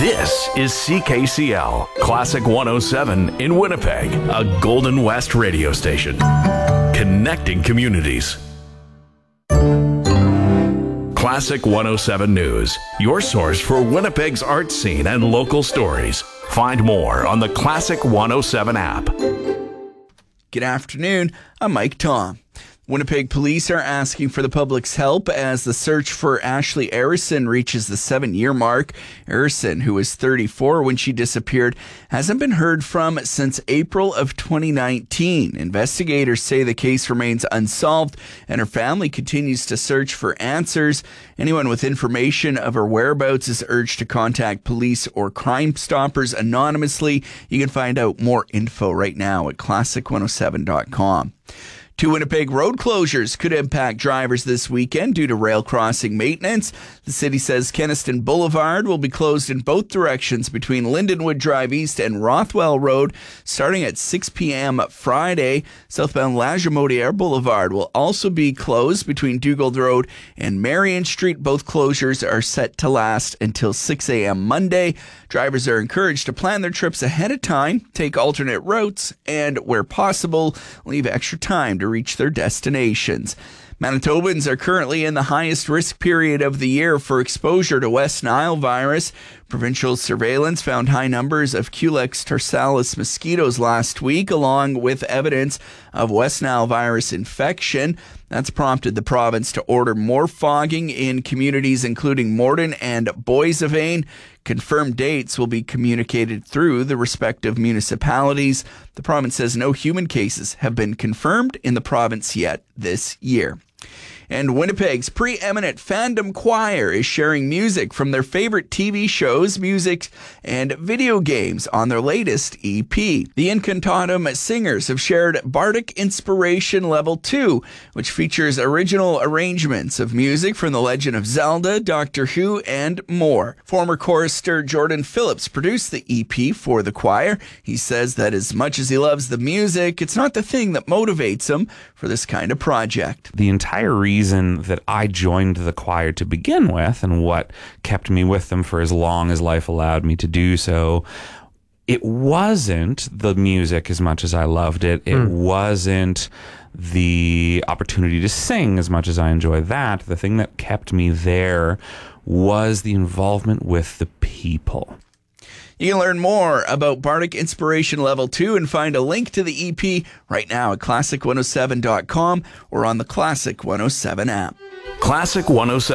This is CKCL, Classic 107 in Winnipeg, a Golden West radio station. Connecting communities. Classic 107 News, your source for Winnipeg's art scene and local stories. Find more on the Classic 107 app. Good afternoon, I'm Mike Tom. Winnipeg police are asking for the public's help as the search for Ashley Arison reaches the 7-year mark. Arison, who was 34 when she disappeared, hasn't been heard from since April of 2019. Investigators say the case remains unsolved and her family continues to search for answers. Anyone with information of her whereabouts is urged to contact police or Crime Stoppers anonymously. You can find out more info right now at classic107.com. 2 Winnipeg road closures could impact drivers this weekend due to rail crossing maintenance. The city says Kenaston Boulevard will be closed in both directions between Lindenwood Drive East and Rothwell Road starting at 6 p.m. Friday. Southbound Lagimodiere Boulevard will also be closed between Dugald Road and Marion Street. Both closures are set to last until 6 a.m. Monday. Drivers are encouraged to plan their trips ahead of time, take alternate routes, and where possible, leave extra time to reach their destinations. Manitobans are currently in the highest risk period of the year for exposure to West Nile virus. Provincial surveillance found high numbers of Culex tarsalis mosquitoes last week, along with evidence of West Nile virus infection. That's prompted the province to order more fogging in communities including Morden and Boissevain. Confirmed dates will be communicated through the respective municipalities. The province says no human cases have been confirmed in the province yet this year. And Winnipeg's preeminent fandom choir is sharing music from their favorite TV shows, music, and video games on their latest EP. The Incantatum singers have shared Bardic Inspiration Level 2, which features original arrangements of music from The Legend of Zelda, Doctor Who, and more. Former chorister Jordan Phillips produced the EP for the choir. He says that as much as he loves the music, it's not the thing that motivates him for this kind of project. The entire reason that I joined the choir to begin with, and what kept me with them for as long as life allowed me to do so, it wasn't the music as much as I loved it. It wasn't the opportunity to sing as much as I enjoyed that. The thing that kept me there was the involvement with the people. You can learn more about Bardic Inspiration Level 2 and find a link to the EP right now at classic107.com or on the Classic 107 app. Classic 107.